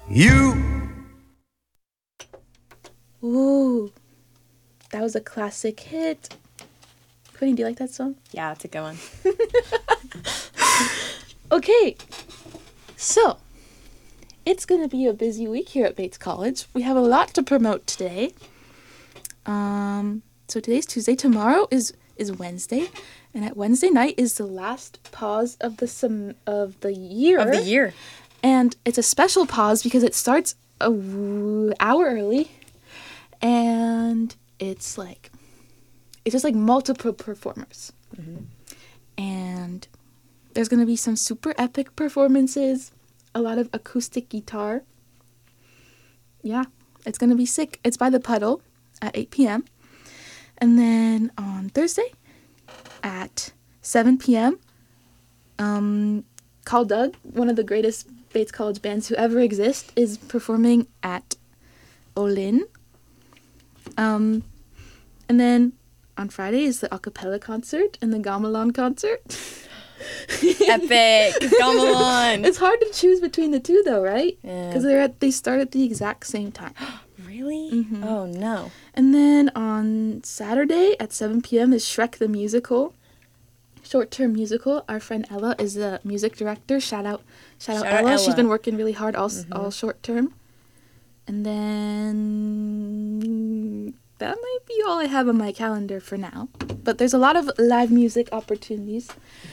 You. Ooh, that was a classic hit. Quinny, do you like that song? Yeah, it's a good one. Okay, so it's going to be a busy week here at Bates College. We have a lot to promote today. So today's Tuesday. Tomorrow is Wednesday, and at Wednesday night is the last pause of the year. Of the year. And it's a special pause because it starts an hour early, and it's just like multiple performers. Mm-hmm. And there's going to be some super epic performances, a lot of acoustic guitar. Yeah, it's going to be sick. It's by the Puddle at 8 p.m. And then on Thursday at 7 p.m., Call Doug, one of the greatest Bates College bands who ever exist, is performing at Olin. And then on Friday is the a cappella concert and the Gamelan concert. Epic. Gamelan. It's hard to choose between the two, though, right? Yeah. Because they start at the exact same time. Really? Mm-hmm. Oh, no. And then on Saturday at 7 p.m. is Shrek the Musical. Short-term musical. Our friend Ella is the music director. Shout out Ella. She's been working really hard all short-term. And then that might be all I have on my calendar for now. But there's a lot of live music opportunities.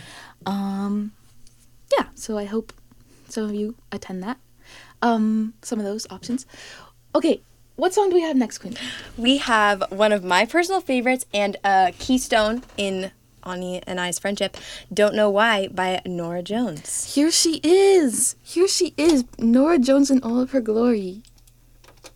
Yeah, so I hope some of you attend that. Some of those options. Okay, what song do we have next, Quinn? We have one of my personal favorites and a keystone in Ani and I's friendship, Don't Know Why by Norah Jones. Here she is. Norah Jones in all of her glory.